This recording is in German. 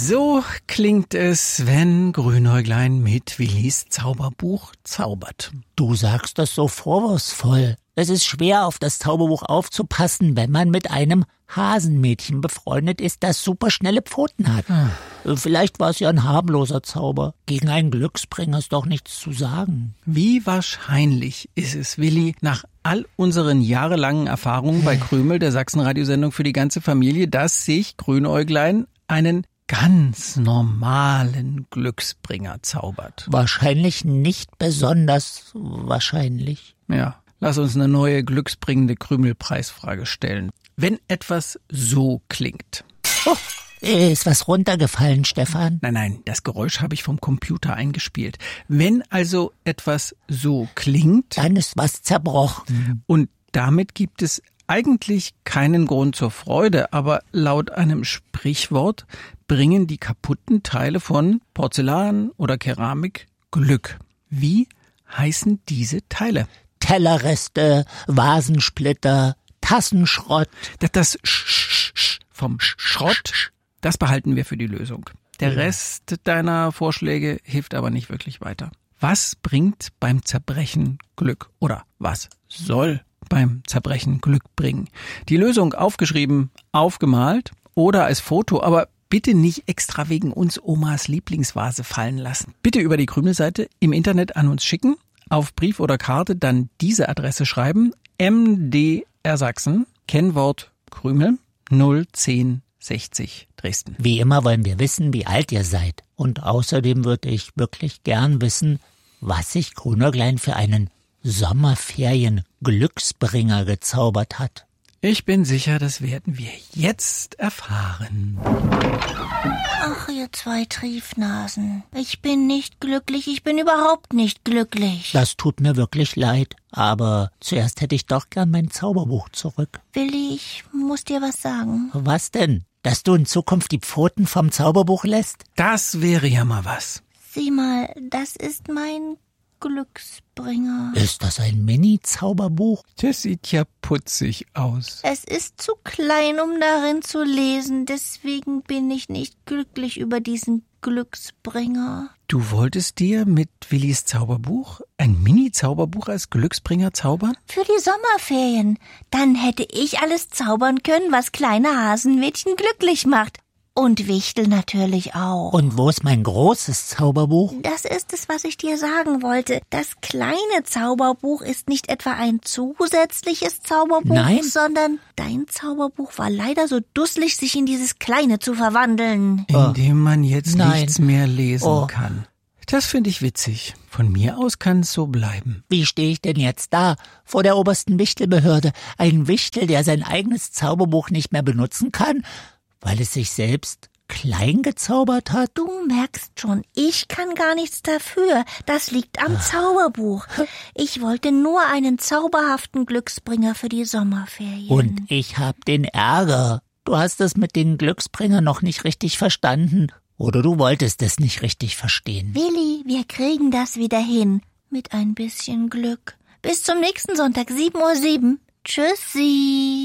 So klingt es, wenn Grünäuglein mit Willis Zauberbuch zaubert. Du sagst das so vorwurfsvoll. Es ist schwer, auf das Zauberbuch aufzupassen, wenn man mit einem Hasenmädchen befreundet ist, das superschnelle Pfoten hat. Vielleicht war es ja ein harmloser Zauber. Gegen einen Glücksbringer ist doch nichts zu sagen. Wie wahrscheinlich ist es, Willi, nach all unseren jahrelangen Erfahrungen bei Krümel, der Sachsenradiosendung für die ganze Familie, dass sich Grünäuglein einen ganz normalen Glücksbringer zaubert? Wahrscheinlich nicht besonders wahrscheinlich. Ja, lass uns eine neue glücksbringende Krümelpreisfrage stellen. Wenn etwas so klingt. Oh, ist was runtergefallen, Stefan? Nein, das Geräusch habe ich vom Computer eingespielt. Wenn also etwas so klingt, dann ist was zerbrochen. Und damit gibt es eigentlich keinen Grund zur Freude, aber laut einem Sprichwort bringen die kaputten Teile von Porzellan oder Keramik Glück. Wie heißen diese Teile? Tellerreste, Vasensplitter, Tassenschrott. Das Sch vom Schrott, das behalten wir für die Lösung. Der Rest deiner Vorschläge hilft aber nicht wirklich weiter. Was bringt beim Zerbrechen Glück? Oder was soll beim Zerbrechen Glück bringen? Die Lösung aufgeschrieben, aufgemalt oder als Foto, aber bitte nicht extra wegen uns Omas Lieblingsvase fallen lassen. Bitte über die Krümelseite im Internet an uns schicken, auf Brief oder Karte dann diese Adresse schreiben: MDR Sachsen, Kennwort Krümel, 01060 Dresden. Wie immer wollen wir wissen, wie alt ihr seid. Und außerdem würde ich wirklich gern wissen, was sich Grünäuglein für einen Sommerferien-Glücksbringer gezaubert hat. Ich bin sicher, das werden wir jetzt erfahren. Ach, ihr zwei Triefnasen. Ich bin nicht glücklich, ich bin überhaupt nicht glücklich. Das tut mir wirklich leid, aber zuerst hätte ich doch gern mein Zauberbuch zurück. Willi, ich muss dir was sagen. Was denn? Dass du in Zukunft die Pfoten vom Zauberbuch lässt? Das wäre ja mal was. Sieh mal, das ist mein Glücksbringer. Ist das ein Mini-Zauberbuch? Das sieht ja putzig aus. Es ist zu klein, um darin zu lesen, deswegen bin ich nicht glücklich über diesen Glücksbringer. Du wolltest dir mit Willis Zauberbuch ein Mini-Zauberbuch als Glücksbringer zaubern? Für die Sommerferien. Dann hätte ich alles zaubern können, was kleine Hasenmädchen glücklich macht. Und Wichtel natürlich auch. Und wo ist mein großes Zauberbuch? Das ist es, was ich dir sagen wollte. Das kleine Zauberbuch ist nicht etwa ein zusätzliches Zauberbuch, Nein, sondern dein Zauberbuch war leider so dusselig, sich in dieses kleine zu verwandeln. In dem man jetzt Nein. nichts mehr lesen kann. Das finde ich witzig. Von mir aus kann es so bleiben. Wie stehe ich denn jetzt da, vor der obersten Wichtelbehörde? Ein Wichtel, der sein eigenes Zauberbuch nicht mehr benutzen kann, weil es sich selbst klein gezaubert hat? Du merkst schon, ich kann gar nichts dafür. Das liegt am Zauberbuch. Ich wollte nur einen zauberhaften Glücksbringer für die Sommerferien. Und ich hab den Ärger. Du hast es mit den Glücksbringern noch nicht richtig verstanden. Oder du wolltest es nicht richtig verstehen. Willi, wir kriegen das wieder hin. Mit ein bisschen Glück. Bis zum nächsten Sonntag, 7:07 Uhr. Tschüssi.